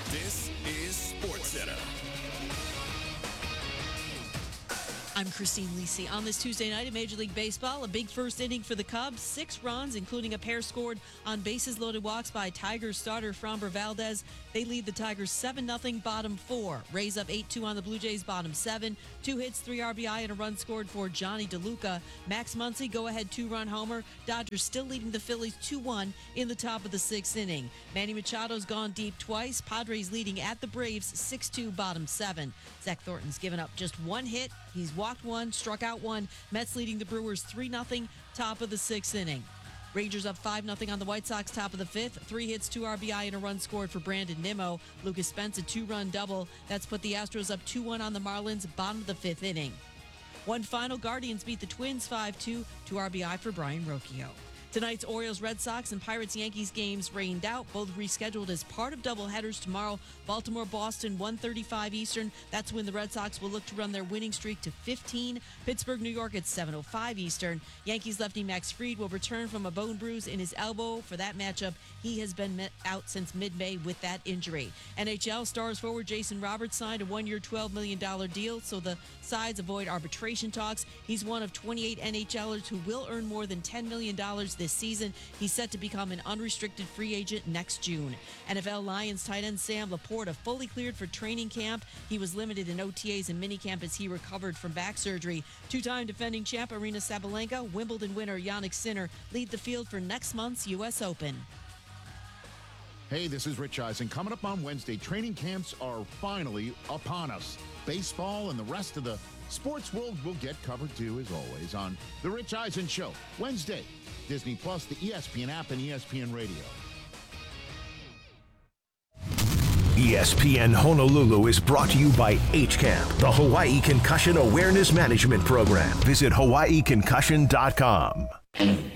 This is SportsCenter. I'm Christine Lisi. On this Tuesday night in Major League Baseball, a big first inning for the Cubs. 6 runs, including a pair scored on bases-loaded walks by Tigers starter Framber Valdez. They lead the Tigers 7-0 bottom 4. Rays up 8-2 on the Blue Jays bottom 7. 2 hits, 3 RBI, and a run scored for Johnny DeLuca. Max Muncy go-ahead 2-run homer. Dodgers still leading the Phillies 2-1 in the top of the 6th inning. Manny Machado's gone deep twice. Padres leading at the Braves 6-2 bottom 7. Zach Thornton's given up just 1 hit. He's walked 1, struck out 1. Mets leading the Brewers 3-0, top of the 6th inning. Rangers up 5-0 on the White Sox, top of the 5th. 3 hits, 2 RBI, and a run scored for Brandon Nimmo. Lucas Spence, a 2-run double. That's put the Astros up 2-1 on the Marlins, bottom of the 5th inning. One final, Guardians beat the Twins 5-2, 2 RBI for Brian Rocchio. Tonight's Orioles, Red Sox, and Pirates-Yankees games rained out, both rescheduled as part of doubleheaders tomorrow. Baltimore-Boston, 1:35 Eastern. That's when the Red Sox will look to run their winning streak to 15. Pittsburgh-New York at 7:05 Eastern. Yankees lefty Max Fried will return from a bone bruise in his elbow for that matchup. He has been out since mid-May with that injury. NHL Stars forward Jason Roberts signed a 1-year, $12 million deal, so the sides avoid arbitration talks. He's one of 28 NHLers who will earn more than $10 million this season. He's set to become an unrestricted free agent next June. NFL Lions tight end Sam Laporta fully cleared for training camp. He was limited in OTAs and minicamp as he recovered from back surgery. Two-time defending champ Aryna Sabalenka, Wimbledon winner Jannik Sinner lead the field for next month's U.S. Open. Hey, this is Rich Eisen. Coming up on Wednesday, training camps are finally upon us. Baseball and the rest of the sports world will get covered too, as always, on The Rich Eisen Show. Wednesday, Disney Plus, the ESPN app, and ESPN Radio. ESPN Honolulu is brought to you by HCAMP, the Hawaii Concussion Awareness Management Program. Visit hawaiiconcussion.com.